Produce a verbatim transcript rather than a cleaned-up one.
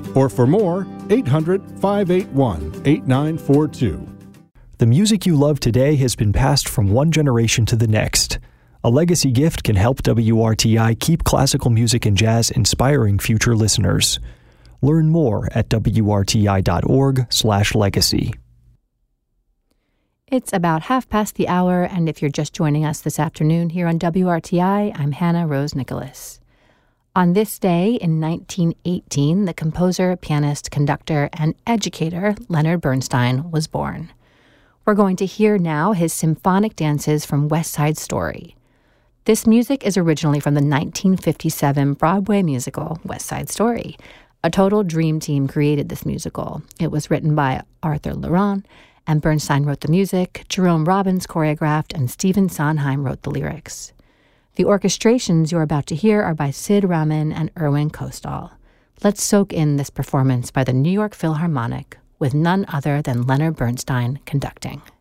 Or for more, eight hundred, five eight one, eight nine four two. The music you love today has been passed from one generation to the next. A legacy gift can help W R T I keep classical music and jazz inspiring future listeners. Learn more at W R T I dot org slash legacy. It's about half past the hour, and if you're just joining us this afternoon here on W R T I, I'm Hannah Rose Nicholas. On this day in nineteen eighteen, the composer, pianist, conductor, and educator Leonard Bernstein was born. We're going to hear now his symphonic dances from West Side Story. This music is originally from the nineteen fifty-seven Broadway musical West Side Story. A total dream team created this musical. It was written by Arthur Laurent, and Bernstein wrote the music, Jerome Robbins choreographed, and Stephen Sondheim wrote the lyrics. The orchestrations you're about to hear are by Sid Raman and Irwin Kostal. Let's soak in this performance by the New York Philharmonic with none other than Leonard Bernstein conducting.